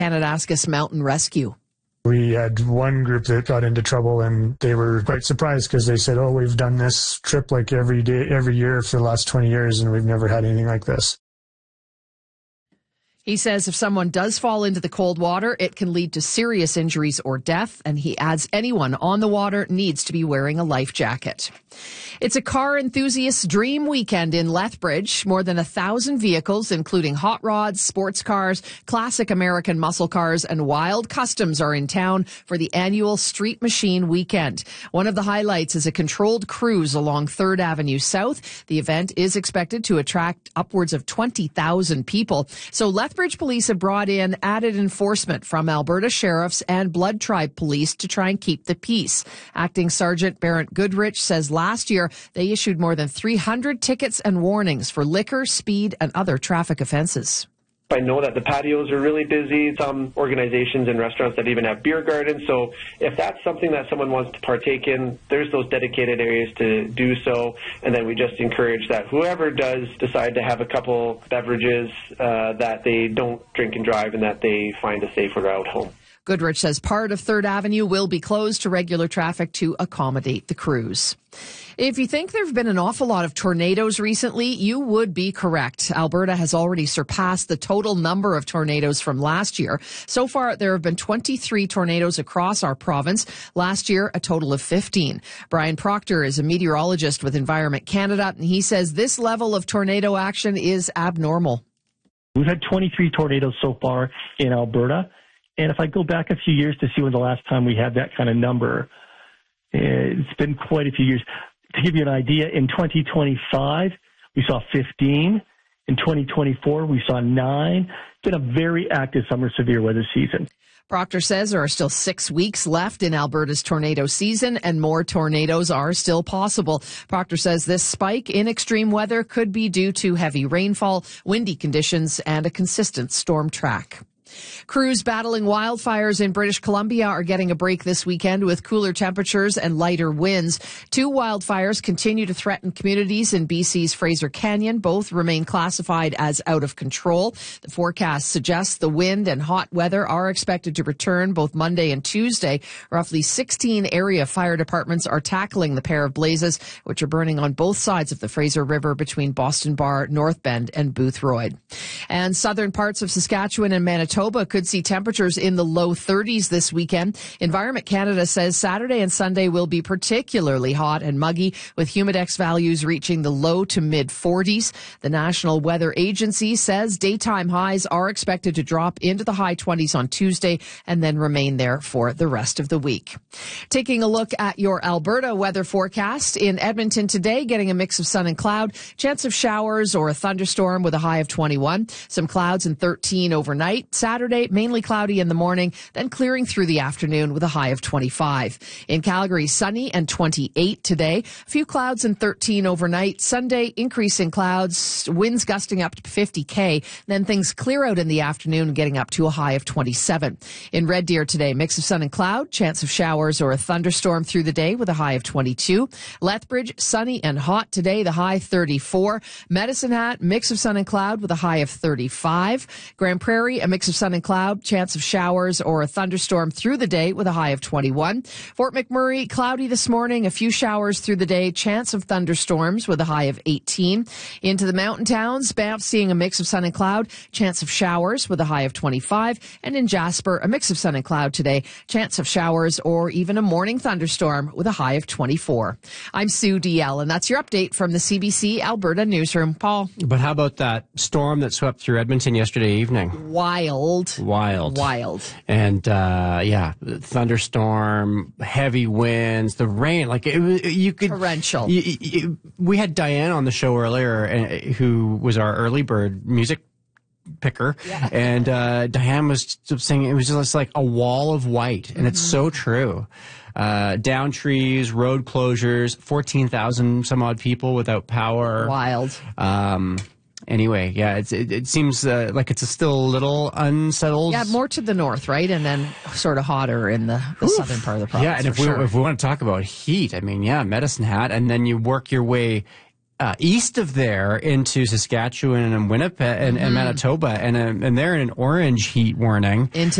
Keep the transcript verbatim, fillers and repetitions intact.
Kananaskis Mountain Rescue. We had one group that got into trouble, and they were quite surprised because they said, oh, we've done this trip like every day, every year for the last twenty years, and we've never had anything like this. He says if someone does fall into the cold water, it can lead to serious injuries or death. And he adds anyone on the water needs to be wearing a life jacket. It's a car enthusiast's dream weekend in Lethbridge. More than a thousand vehicles, including hot rods, sports cars, classic American muscle cars, and wild customs are in town for the annual Street Machine Weekend. One of the highlights is a controlled cruise along third Avenue South. The event is expected to attract upwards of twenty thousand people. So Lethbridge police have brought in added enforcement from Alberta sheriffs and Blood Tribe police to try and keep the peace. Acting Sergeant Barrett Goodrich says last year they issued more than three hundred tickets and warnings for liquor, speed, and other traffic offenses. I know that the patios are really busy, some organizations and restaurants that even have beer gardens. So if that's something that someone wants to partake in, there's those dedicated areas to do so. And then we just encourage that whoever does decide to have a couple beverages, uh, that they don't drink and drive and that they find a safer route home. Goodrich says part of third Avenue will be closed to regular traffic to accommodate the cruise. If you think there have been an awful lot of tornadoes recently, you would be correct. Alberta has already surpassed the total number of tornadoes from last year. So far, there have been twenty-three tornadoes across our province. Last year, a total of fifteen. Brian Proctor is a meteorologist with Environment Canada, and he says this level of tornado action is abnormal. We've had twenty-three tornadoes so far in Alberta. And if I go back a few years to see when the last time we had that kind of number, it's been quite a few years. To give you an idea, in twenty twenty-five, we saw fifteen. In twenty twenty-four, we saw nine. It's been a very active summer severe weather season. Proctor says there are still six weeks left in Alberta's tornado season, and more tornadoes are still possible. Proctor says this spike in extreme weather could be due to heavy rainfall, windy conditions, and a consistent storm track. Crews battling wildfires in British Columbia are getting a break this weekend with cooler temperatures and lighter winds. Two wildfires continue to threaten communities in B C's Fraser Canyon. Both remain classified as out of control. The forecast suggests the wind and hot weather are expected to return both Monday and Tuesday. Roughly sixteen area fire departments are tackling the pair of blazes, which are burning on both sides of the Fraser River between Boston Bar, North Bend, and Boothroyd. And southern parts of Saskatchewan and Manitoba could see temperatures in the low thirties this weekend. Environment Canada says Saturday and Sunday will be particularly hot and muggy, with humidex values reaching the low to mid forties. The National Weather Agency says daytime highs are expected to drop into the high twenties on Tuesday and then remain there for the rest of the week. Taking a look at your Alberta weather forecast, in Edmonton today, getting a mix of sun and cloud, chance of showers or a thunderstorm with a high of twenty-one, some clouds and thirteen overnight. Saturday, mainly cloudy in the morning, then clearing through the afternoon with a high of twenty-five. In Calgary, sunny and twenty-eight today. A few clouds and thirteen overnight. Sunday, increasing clouds, winds gusting up to fifty K. Then things clear out in the afternoon, getting up to a high of twenty-seven. In Red Deer today, mix of sun and cloud, chance of showers or a thunderstorm through the day with a high of twenty-two. Lethbridge, sunny and hot today, the high thirty-four. Medicine Hat, mix of sun and cloud with a high of thirty-five. Grand Prairie, a mix of sun and cloud, chance of showers or a thunderstorm through the day with a high of twenty-one. Fort McMurray, cloudy this morning, a few showers through the day, chance of thunderstorms with a high of eighteen. Into the mountain towns, Banff seeing a mix of sun and cloud, chance of showers with a high of twenty-five. And in Jasper, a mix of sun and cloud today, chance of showers or even a morning thunderstorm with a high of twenty-four. I'm Sue D L, and that's your update from the C B C Alberta Newsroom. Paul. But how about that storm that swept through Edmonton yesterday evening? Wild. Wild. Wild. And, uh, yeah, thunderstorm, heavy winds, the rain, like, it, you could... Torrential. You, you, we had Diane on the show earlier, uh, who was our early bird music picker, yeah. and uh, Diane was saying it was just like a wall of white, and mm-hmm. it's so true. Uh, down trees, road closures, fourteen thousand some odd people without power. Wild. Um... Anyway, yeah, it's, it, it seems uh, like it's a still a little unsettled. Yeah, more to the north, right? And then sort of hotter in the, the southern part of the province. Yeah, and if we, sure. if we want to talk about heat, I mean, yeah, Medicine Hat, and then you work your way uh, east of there into Saskatchewan and Winnipeg and, mm-hmm. and Manitoba, and, uh, and they're in an orange heat warning. Into